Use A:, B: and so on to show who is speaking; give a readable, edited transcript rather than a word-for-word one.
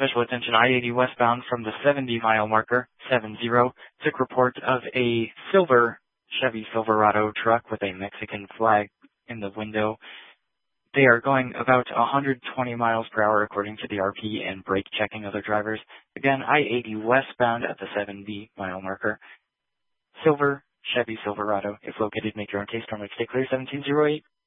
A: Special attention I-80 westbound from the 70-mile marker, 70, took report of a silver Chevy Silverado truck with a Mexican flag in the window. They are going about 120 miles per hour according to the RP and brake checking other drivers. Again, I-80 westbound at the 70-mile marker. Silver Chevy Silverado. If located, make your own case. Storm Lake State Clear 1708.